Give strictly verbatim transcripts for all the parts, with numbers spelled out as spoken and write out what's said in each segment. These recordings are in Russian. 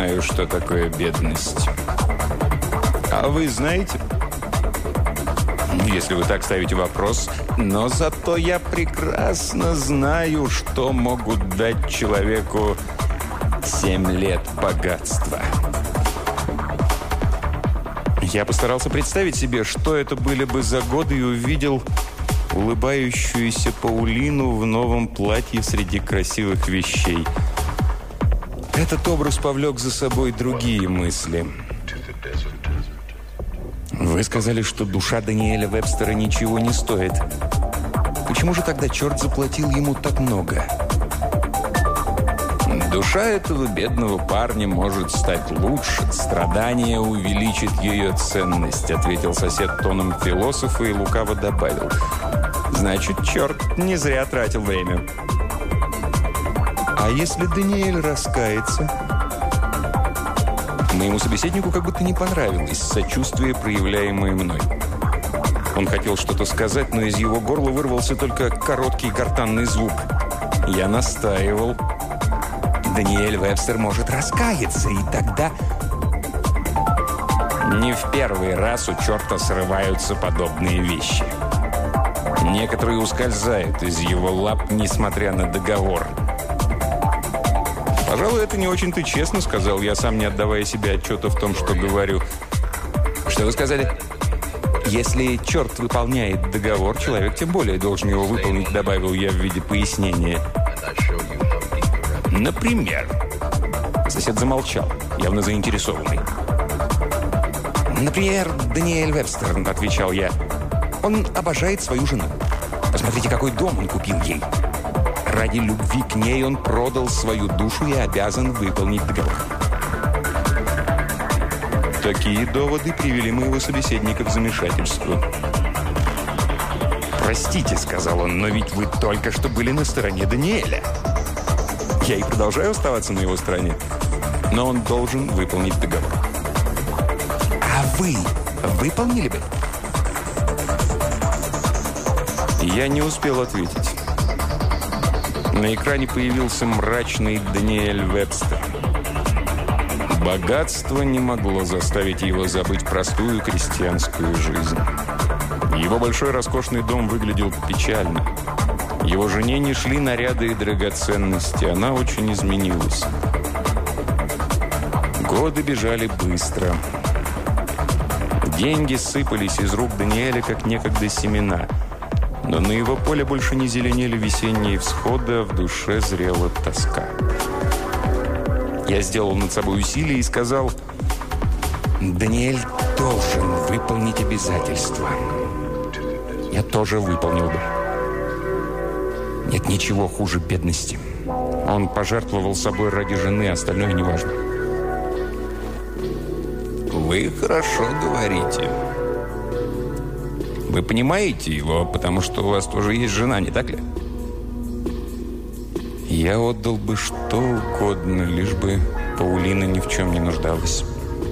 знаю, что такое бедность. А вы знаете? Если вы так ставите вопрос. Но зато я прекрасно знаю, что могут дать человеку семь лет богатства. Я постарался представить себе, что это были бы за годы, и увидел улыбающуюся Паулину в новом платье среди красивых вещей. Этот образ повлек за собой другие мысли. Вы сказали, что душа Даниэля Вебстера ничего не стоит. Почему же тогда черт заплатил ему так много? Душа этого бедного парня может стать лучше. Страдание увеличит ее ценность, ответил сосед тоном философа и лукаво добавил. Значит, черт не зря тратил время. А если Даниэль раскается? Моему собеседнику как будто не понравилось сочувствие, проявляемое мной. Он хотел что-то сказать, но из его горла вырвался только короткий гортанный звук. Я настаивал. Даниэль Вебстер может раскаяться, и тогда... Не в первый раз у черта срываются подобные вещи. Некоторые ускользают из его лап, несмотря на договор. «Пожалуй, это не очень-то честно», — сказал я, сам не отдавая себе отчета в том, что говорю. «Что вы сказали?» «Если черт выполняет договор, человек тем более должен его выполнить», — добавил я в виде пояснения. «Например?» Сосед замолчал, явно заинтересованный. «Например, Даниэль Вебстер», — отвечал я. «Он обожает свою жену. Посмотрите, какой дом он купил ей. Ради любви к ней он продал свою душу и обязан выполнить договор». Такие доводы привели моего собеседника в замешательство. «Простите», — сказал он, — «но ведь вы только что были на стороне Даниэля». Я и продолжаю оставаться на его стороне, но он должен выполнить договор. «А вы выполнили бы?» Я не успел ответить. На экране появился мрачный Даниэль Вебстер. Богатство не могло заставить его забыть простую крестьянскую жизнь. Его большой роскошный дом выглядел печально. Его жене не шли наряды и драгоценности. Она очень изменилась. Годы бежали быстро. Деньги сыпались из рук Даниэля, как некогда семена. Но на его поле больше не зеленели весенние всходы, а в душе зрела тоска. Я сделал над собой усилие и сказал: «Даниэль должен выполнить обязательства». Я тоже выполнил бы. Нет ничего хуже бедности. Он пожертвовал собой ради жены, остальное неважно. «Вы хорошо говорите. Вы понимаете его, потому что у вас тоже есть жена, не так ли?» Я отдал бы что угодно, лишь бы Паулина ни в чем не нуждалась.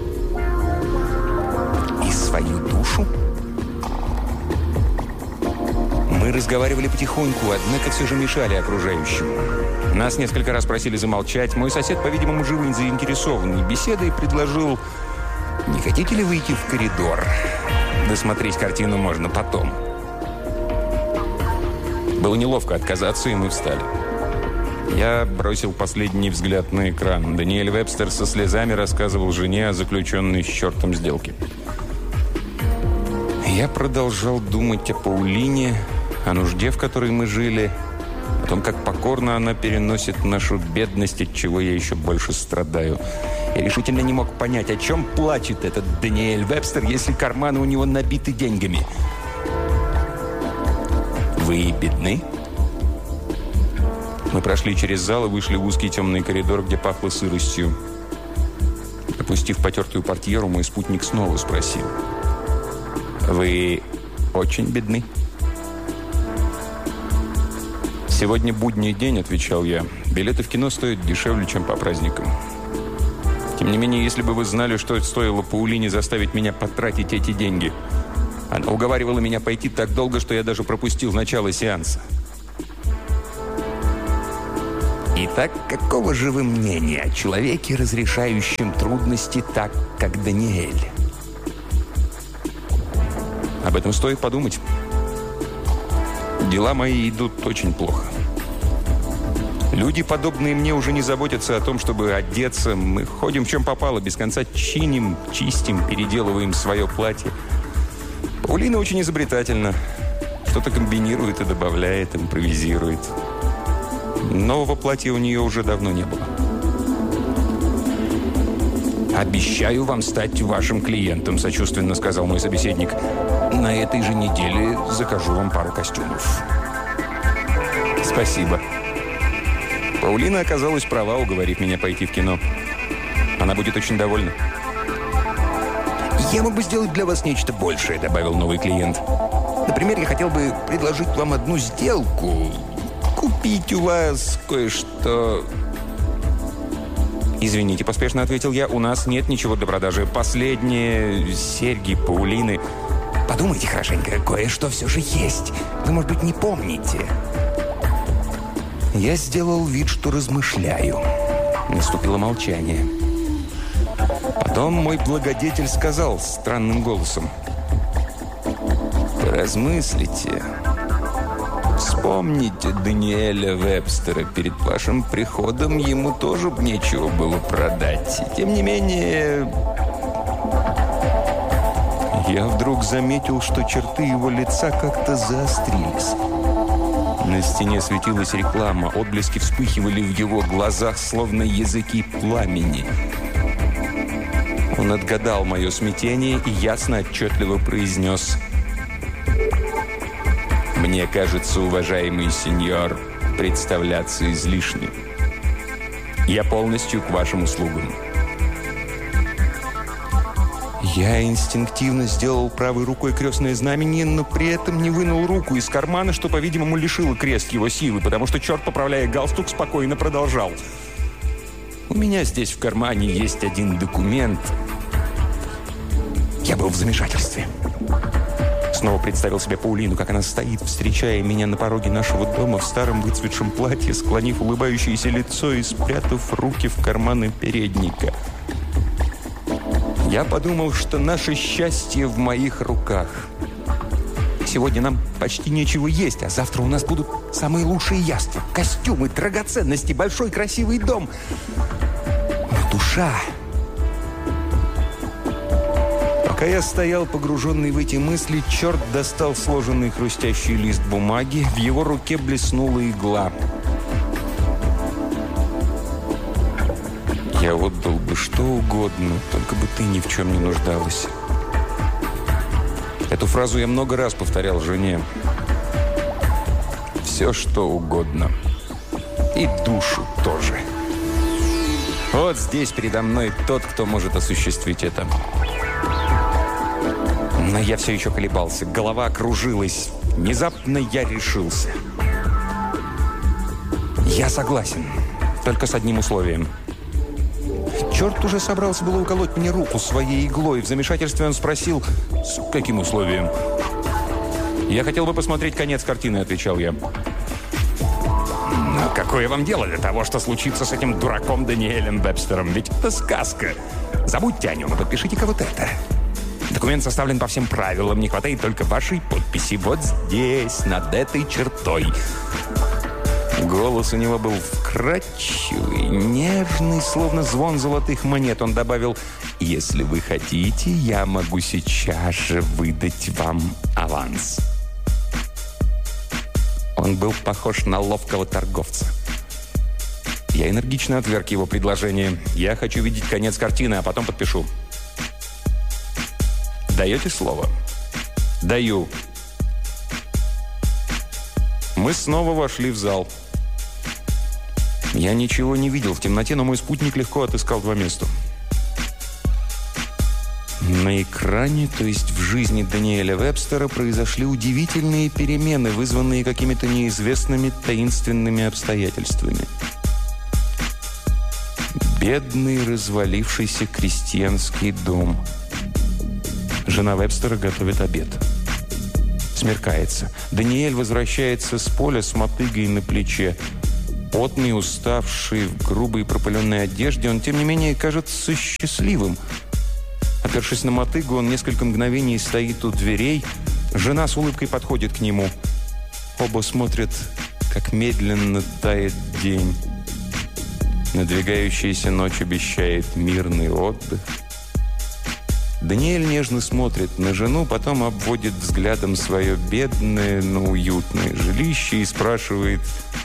«И свою душу?» Мы разговаривали потихоньку, однако все же мешали окружающим. Нас несколько раз просили замолчать. Мой сосед, по-видимому, живо и заинтересованный беседой, предложил: «Не хотите ли выйти в коридор? Досмотреть картину можно потом». Было неловко отказаться, и мы встали. Я бросил последний взгляд на экран. Даниэль Вебстер со слезами рассказывал жене о заключенной с чертом сделке. Я продолжал думать о Паулине, о нужде, в которой мы жили, о том, как покорно она переносит нашу бедность, от чего я еще больше страдаю. Я решительно не мог понять, о чем плачет этот Даниэль Вебстер, если карманы у него набиты деньгами. «Вы бедны?» Мы прошли через зал и вышли в узкий темный коридор, где пахло сыростью. Опустив потертую портьеру, мой спутник снова спросил: «Вы очень бедны?» «Сегодня будний день», — отвечал я. «Билеты в кино стоят дешевле, чем по праздникам. Тем не менее, если бы вы знали, что стоило Паулине заставить меня потратить эти деньги. Она уговаривала меня пойти так долго, что я даже пропустил начало сеанса». Итак, какого же вы мнения о человеке, разрешающем трудности так, как Даниэль? Об этом стоит подумать. Дела мои идут очень плохо. Люди, подобные мне, уже не заботятся о том, чтобы одеться. Мы ходим в чем попало, без конца чиним, чистим, переделываем свое платье. Паулина очень изобретательна. Что-то комбинирует и добавляет, импровизирует. Нового платья у нее уже давно не было. «Обещаю вам стать вашим клиентом», – сочувственно сказал мой собеседник. «На этой же неделе закажу вам пару костюмов». «Спасибо». Паулина оказалась права, уговорив меня пойти в кино. Она будет очень довольна. «Я мог бы сделать для вас нечто большее», – добавил новый клиент. «Например, я хотел бы предложить вам одну сделку. Купить у вас кое-что...» «Извините», – поспешно ответил я, – «у нас нет ничего для продажи. Последние серьги Паулины». «Подумайте хорошенько, кое-что все же есть. Вы, может быть, не помните». Я сделал вид, что размышляю. Наступило молчание. Потом мой благодетель сказал странным голосом: «Поразмыслите. Вспомните Даниэля Вебстера. Перед вашим приходом ему тоже нечего было продать. И тем не менее...» Я вдруг заметил, что черты его лица как-то заострились. На стене светилась реклама, отблески вспыхивали в его глазах, словно языки пламени. Он отгадал мое смятение и ясно, отчетливо произнес: «Мне кажется, уважаемый сеньор, представляться излишне. Я полностью к вашим услугам». Я инстинктивно сделал правой рукой крестное знамение, но при этом не вынул руку из кармана, что, по-видимому, лишило крест его силы, потому что черт, поправляя галстук, спокойно продолжал: «У меня здесь в кармане есть один документ». Я был в замешательстве. Снова представил себе Паулину, как она стоит, встречая меня на пороге нашего дома в старом выцветшем платье, склонив улыбающееся лицо и спрятав руки в карманы передника. Я подумал, что наше счастье в моих руках. Сегодня нам почти нечего есть, а завтра у нас будут самые лучшие яства, костюмы, драгоценности, большой красивый дом. Но душа... Пока я стоял, погруженный в эти мысли, черт достал сложенный хрустящий лист бумаги. В его руке блеснула игла. «Я отдал бы что угодно, только бы ты ни в чем не нуждалась». Эту фразу я много раз повторял жене. Все, что угодно. И душу тоже. Вот здесь передо мной тот, кто может осуществить это. Но я все еще колебался. Голова кружилась. Внезапно я решился. Я согласен. Только с одним условием. Черт уже собрался было уколоть мне руку своей иглой. В замешательстве он спросил: «С каким условием?» «Я хотел бы посмотреть конец картины», — отвечал я. «Но какое вам дело до того, что случится с этим дураком Даниэлем Вебстером? Ведь это сказка. Забудьте о нем и подпишите-ка вот это. Документ составлен по всем правилам. Не хватает только вашей подписи. Вот здесь, над этой чертой». Голос у него был вкрадчивый, нежный, словно звон золотых монет. Он добавил: «Если вы хотите, я могу сейчас же выдать вам аванс». Он был похож на ловкого торговца. Я энергично отверг его предложение. «Я хочу видеть конец картины, а потом подпишу». «Даете слово?» «Даю». Мы снова вошли в зал. Я ничего не видел в темноте, но мой спутник легко отыскал два места. На экране, то есть в жизни Даниэля Вебстера, произошли удивительные перемены, вызванные какими-то неизвестными таинственными обстоятельствами. Бедный развалившийся крестьянский дом. Жена Вебстера готовит обед. Смеркается. Даниэль возвращается с поля с мотыгой на плече. Потный, уставший, в грубой пропыленной одежде, он, тем не менее, кажется счастливым. Опершись на мотыгу, он несколько мгновений стоит у дверей. Жена с улыбкой подходит к нему. Оба смотрят, как медленно тает день. Надвигающаяся ночь обещает мирный отдых. Даниэль нежно смотрит на жену, потом обводит взглядом свое бедное, но уютное жилище и спрашивает: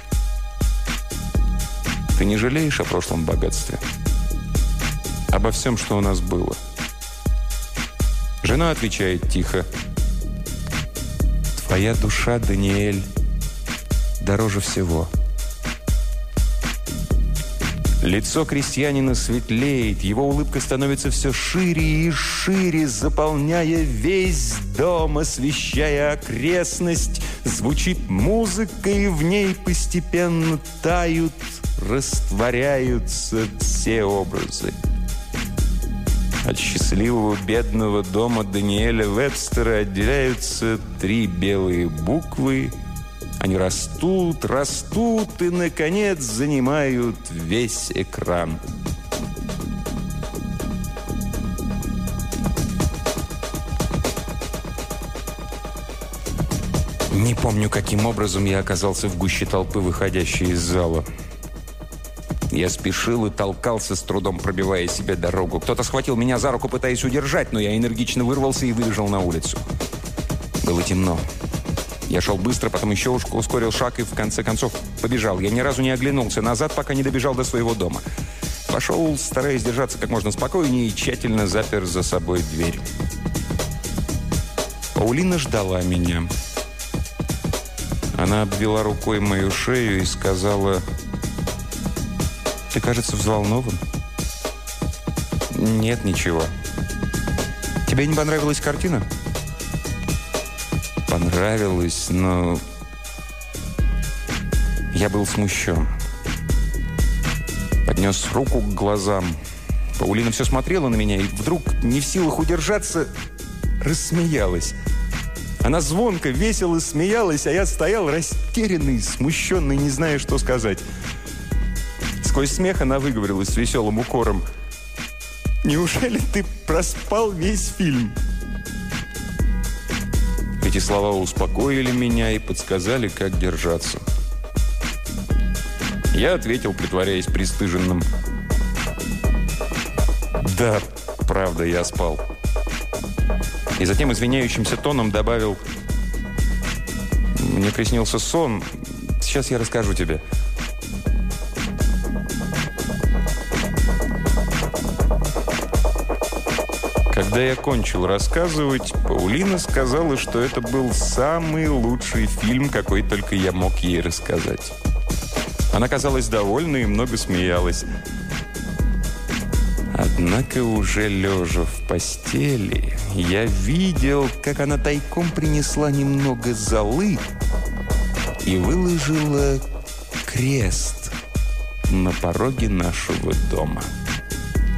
«Ты не жалеешь о прошлом богатстве? Обо всем, что у нас было?» Жена отвечает тихо: «Твоя душа, Даниэль, дороже всего». Лицо крестьянина светлеет, его улыбка становится все шире и шире, заполняя весь дом, освещая окрестность. Звучит музыка, и в ней постепенно тают, растворяются все образы. От счастливого бедного дома Даниэля Вебстера отделяются три белые буквы. Они растут, растут и, наконец, занимают весь экран. Не помню, каким образом я оказался в гуще толпы, выходящей из зала. Я спешил и толкался, с трудом пробивая себе дорогу. Кто-то схватил меня за руку, пытаясь удержать, но я энергично вырвался и выбежал на улицу. Было темно. Я шел быстро, потом еще ускорил шаг и в конце концов побежал. Я ни разу не оглянулся назад, пока не добежал до своего дома. Пошел, стараясь держаться как можно спокойнее, и тщательно запер за собой дверь. Паулина ждала меня. Она обвела рукой мою шею и сказала: «Ты, кажется, взволнован». «Нет, ничего». «Тебе не понравилась картина?» «Понравилось, но...» Я был смущен. Поднес руку к глазам. Паулина все смотрела на меня и вдруг, не в силах удержаться, рассмеялась. Она звонко, весело смеялась, а я стоял растерянный, смущенный, не зная, что сказать. Сквозь смех она выговорила с веселым укором: «Неужели ты проспал весь фильм?» Эти слова успокоили меня и подсказали, как держаться. Я ответил, притворяясь пристыженным: «Да, правда, я спал». И затем извиняющимся тоном добавил: «Мне приснился сон. Сейчас я расскажу тебе». Когда я кончил рассказывать, Паулина сказала, что это был самый лучший фильм, какой только я мог ей рассказать. Она казалась довольна и много смеялась. Однако уже лежа в постели, я видел, как она тайком принесла немного золы и выложила крест на пороге нашего дома.